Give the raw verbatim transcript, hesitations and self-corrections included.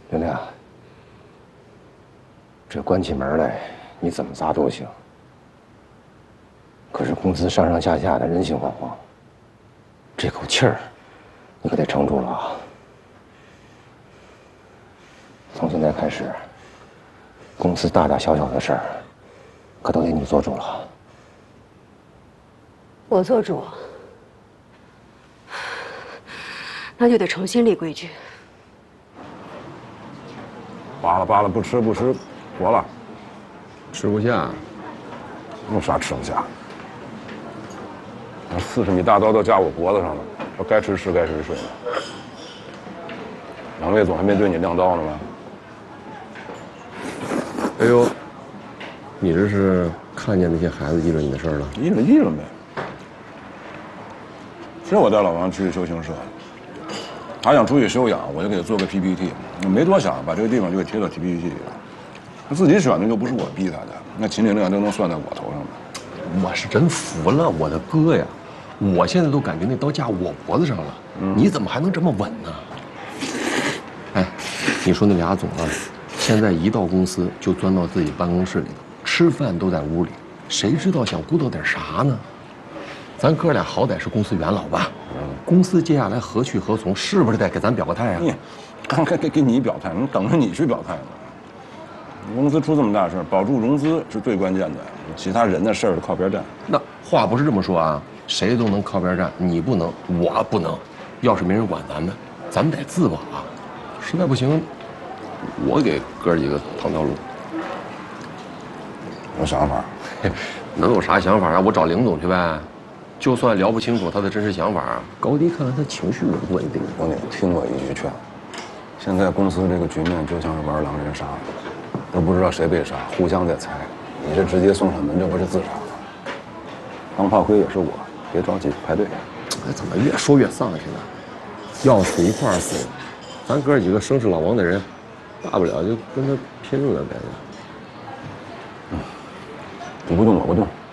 玲玲，这关起门来你怎么砸都行，可是公司上上下下的人心惶惶，这口气儿你可得撑住了啊！从现在开始，公司大大小小的事儿，可都得你做主了。 我做主，那就得重新立规矩。 扒拉扒拉，不吃不吃，活了， 吃不下。 有啥吃不下？那四十米大刀都架我脖子上了，我该吃吃，该睡睡呢。两位总还没对你亮刀呢吗？ 哎呦，你这是看见那些孩子议论你的事儿了？ 议论议论呗。是我带老王去修行社，他想出去休养，我就给他做个 P P T， 没多想，把这个地方就给贴到 P P T 里了。他自己选的又不是我逼他的，那秦玲玲都能算在我头上的。 我是真服了我的哥呀！我现在都感觉那刀架我脖子上了，嗯、你怎么还能这么稳呢？哎，你说那俩总啊，现在一到公司就钻到自己办公室里头，吃饭都在屋里，谁知道想鼓捣点啥呢？咱哥俩好歹是公司元老吧，嗯、公司接下来何去何从，是不是得给咱表个态啊？ 你刚才给给你表态，你等着你去表态呢。公司出这么大事，保住融资是最关键的，其他人的事儿靠边站。 那话不是这么说啊，谁都能靠边站，你不能，我不能。要是没人管咱们，咱们得自保啊。实在不行，我给哥几个趟条路。 有想法？ 能有啥想法啊？我找林总去呗。就算聊不清楚他的真实想法，高低看看他情绪稳不稳定。 我你听我一句劝，现在公司这个局面就像是玩狼人杀，都不知道谁被杀，互相在猜。你这直接送上门，这不是自杀吗？当炮灰也是我，别着急，排队。 哎，怎么越说越丧气呢？要死一块儿死，咱哥几个生是老王的人，大不了就跟他拼了呗。 嗯，你不动我不动。